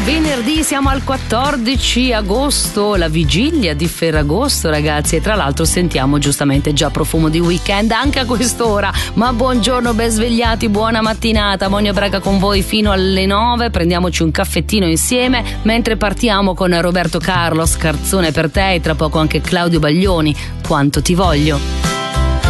venerdì, siamo al 14 agosto, la vigilia di Ferragosto, ragazzi, e tra l'altro sentiamo giustamente già profumo di weekend anche a quest'ora. Ma buongiorno, ben svegliati, buona mattinata. Monio Braga con voi fino alle 9, prendiamoci un caffettino insieme mentre partiamo con Roberto Carlos, Canzone per te, e tra poco anche Claudio Baglioni, Quanto ti voglio.